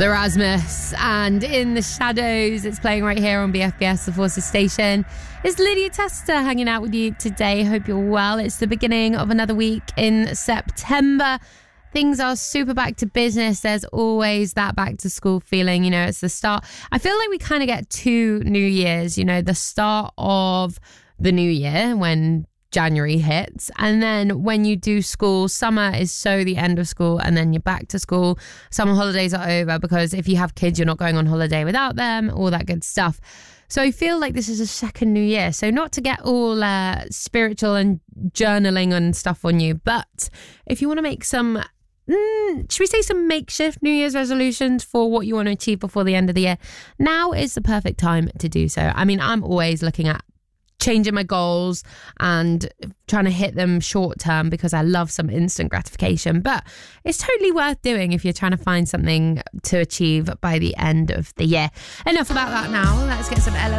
The Rasmus, and In the Shadows. It's playing right here on BFBS, the Forces station. It's Lydia Tester hanging out with you today. Hope you're well. It's the beginning of another week in September. Things are super back to business. There's always that back to school feeling. You know, it's the start. I feel like we kind of get two New Years, you know, the start of the new year when January hits, and then when you do school, summer is so the end of school, and then you're back to school. Summer holidays are over because if you have kids, you're not going on holiday without them, all that good stuff. So I feel like this is a second new year. So not to get all spiritual and journaling and stuff on you, but if you want to make some, should we say some makeshift New Year's resolutions for what you want to achieve before the end of the year, now is the perfect time to do so. I mean, I'm always looking at changing my goals and trying to hit them short term because I love some instant gratification, but it's totally worth doing if you're trying to find something to achieve by the end of the year. Enough about that now. Let's get some LL